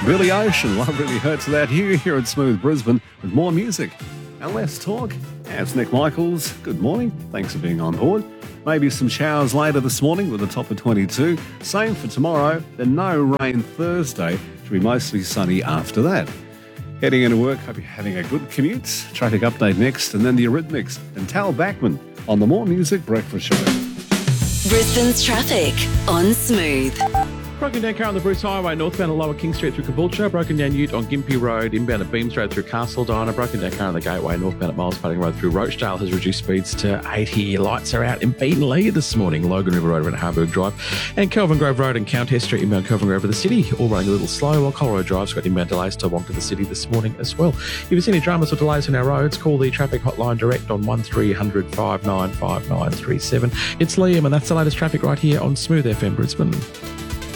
Billy Ocean, Love Really Hurts Without You, here at Smooth Brisbane with more music and less talk. It's Nick Michaels. Good morning. Thanks for being on board. Maybe some showers later this morning with a top of 22. Same for tomorrow. Then no rain Thursday. Should be mostly sunny after that. Heading into work, hope you're having a good commute. Traffic update next, and then the Eurythmics and Tal Bachman on the More Music Breakfast Show. Brisbane's traffic on Smooth. Broken down car on the Bruce Highway, northbound at Lower King Street through Caboolture. Broken down ute on Gympie Road, inbound at Beams Road through Castledine. Broken down car on the Gateway, northbound at Miles Pudding Road through Rochdale has reduced speeds to 80. Lights are out in Beatonlea this morning. Logan River Road around Harburg Drive. And Kelvin Grove Road and Countess Street inbound Kelvin Grove to the city. All running a little slow, while Colorado Drive's got inbound delays to Wong to the city this morning as well. If you see any dramas or delays on our roads, call the traffic hotline direct on 1300 595937. It's Liam, and that's the latest traffic right here on Smooth FM Brisbane.